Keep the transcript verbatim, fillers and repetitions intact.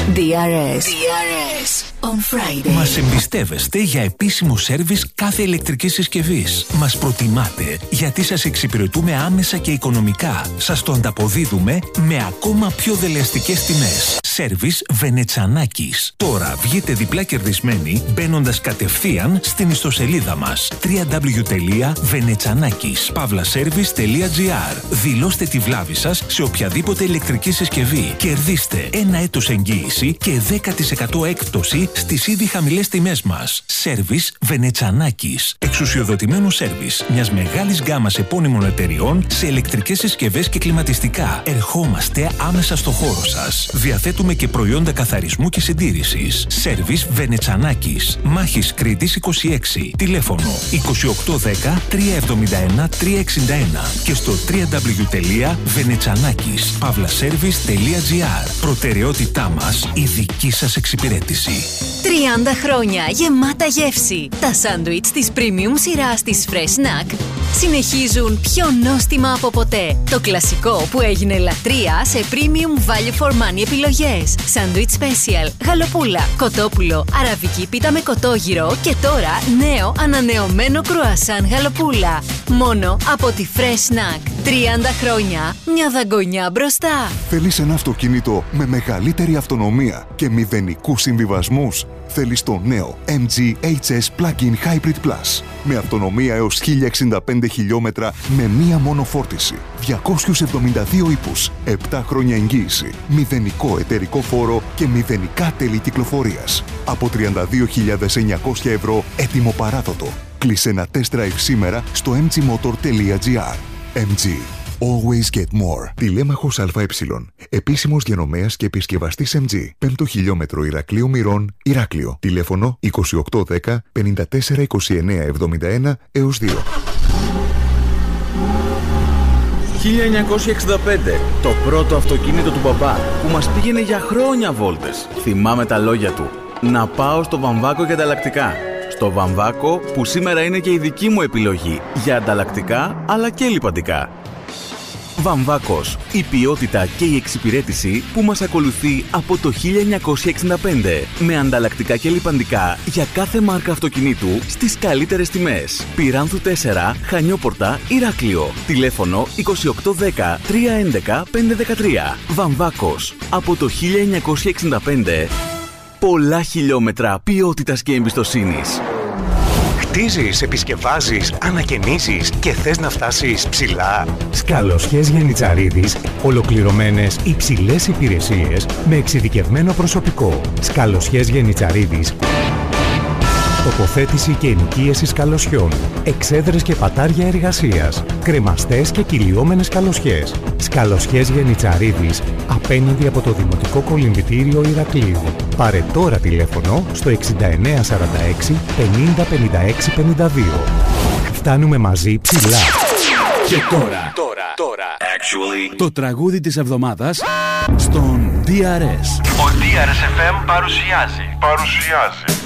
ντι αρ ες. ντι αρ ες on Friday. Μας εμπιστεύεστε για επίσημο σέρβις κάθε ηλεκτρικής συσκευής. Μας προτιμάτε γιατί σας εξυπηρετούμε άμεσα και οικονομικά. Σας το ανταποδίδουμε με ακόμα πιο δελεαστικές τιμές. Σέρβις Βενετσανάκης. Τώρα βγείτε διπλά κερδισμένοι μπαίνοντας κατευθείαν στην ιστοσελίδα μας double-u double-u double-u τελεία βενετσανάκης παύλα σέρβις τελεία τζι άρ. Δηλώστε τη βλάβη σας σε οποιαδήποτε ηλεκτρική συσκευή. Κερδίστε ένα έτος εγγύηση και δέκα τοις εκατό έκπτωση στις ήδη χαμηλές τιμές μας. Σέρβις Βενετσανάκης. Εξουσιοδοτημένο σέρβις μιας μεγάλης γκάμας επώνυμων εταιριών σε ηλεκτρικές συσκευές και κλιματιστικά. Ερχόμαστε άμεσα στο χώρο σας. Διαθέτουμε και προϊόντα καθαρισμού και συντήρησης. Σέρβις Βενετσανάκης. Μάχης Κρήτης είκοσι έξι. Τηλέφωνο είκοσι οκτώ δέκα τριακόσια εβδομήντα ένα τριακόσια εξήντα ένα και στο double-u double-u double-u τελεία βενετσανάκης παύλα σέρβις τελεία τζι άρ. Προτεραιότητά μας η δική σας εξυπηρέτηση. τριάντα χρόνια γεμάτα γεύση. Τα σάντουιτς της premium σειράς της Fresh Snack συνεχίζουν πιο νόστιμα από ποτέ. Το κλασικό που έγινε λατρεία σε premium value for money επιλογές. Σάντουιτς special, γαλοπούλα, κοτόπουλο, αραβική πίτα με κοτόγυρο και τώρα νέο ανανεωμένο κρουασάν γαλοπούλα. Μόνο από τη Fresh Snack. τριάντα χρόνια, μια δαγκονιά μπροστά. Θέλεις ένα αυτοκίνητο με μεγαλύτερη αυτονομία και μηδενικούς συμβιβασμούς? Θέλεις το νέο εμ τζι έιτς ες Plug-in Hybrid Plus με αυτονομία έως χίλια εξήντα πέντε χιλιόμετρα με μία μόνο φόρτιση, διακόσιους εβδομήντα δύο ύπους, επτά χρόνια εγγύηση, μηδενικό εταιρικό φόρο και μηδενικά τέλη κυκλοφορίας. Από τριάντα δύο χιλιάδες εννιακόσια ευρώ έτοιμο παράδοτο. Κλείσε ένα test drive σήμερα στο εμ τζι motor τελεία τζι άρ. εμ τζι. Always get more. Τηλέμαχος ΑΕ. Επίσημος διανομέας και επισκευαστής εμ τζι. Πέμπτο χιλιόμετρο Ηρακλείου Μυρών, Ηράκλειο. Τηλέφωνο είκοσι οκτώ δέκα πενήντα τέσσερα είκοσι εννέα εβδομήντα ένα έως δύο. χίλια εννιακόσια εξήντα πέντε. Το πρώτο αυτοκίνητο του μπαμπά που μας πήγαινε για χρόνια βόλτες. Θυμάμαι τα λόγια του. Να πάω στο Βαμβάκο για ανταλλακτικά. Στο Βαμβάκο που σήμερα είναι και η δική μου επιλογή για ανταλλακτικά αλλά και λιπαντικά. Βαμβάκος, η ποιότητα και η εξυπηρέτηση που μας ακολουθεί από το χίλια εννιακόσια εξήντα πέντε. Με ανταλλακτικά και λιπαντικά για κάθε μάρκα αυτοκινήτου στις καλύτερες τιμές. Πυράνθου τέσσερα, Χανιόπορτα, Ηράκλειο. Τηλέφωνο είκοσι οκτώ δέκα τριακόσια έντεκα πεντακόσια δεκατρία. Βαμβάκος, από το χίλια εννιακόσια εξήντα πέντε. Πολλά χιλιόμετρα ποιότητας και εμπιστοσύνης. Χτίζεις, επισκευάζεις, ανακαινήσεις και θες να φτάσεις ψηλά? Σκαλοσιές Γενιτσαρίδης, ολοκληρωμένες υψηλές υπηρεσίες με εξειδικευμένο προσωπικό. Σκαλοσιές Γενιτσαρίδης. Τοποθέτηση και ενοικίαση σκαλοσιών. Εξέδρες και πατάρια εργασίας. Κρεμαστές και κυλιόμενες σκαλοσιές. Σκαλοσιές Γενιτσαρίδης, απέναντι από το Δημοτικό Κολυμβητήριο Ηρακλείου. Πάρε τώρα τηλέφωνο στο εξήντα εννέα σαράντα έξι πενήντα πενήντα έξι πενήντα δύο. Φτάνουμε μαζί ψηλά. Και τώρα, Τώρα, τώρα, actually, το τραγούδι της εβδομάδας στον ντι αρ ες. Ο ντι αρ ες εφ εμ παρουσιάζει. Παρουσιάζει.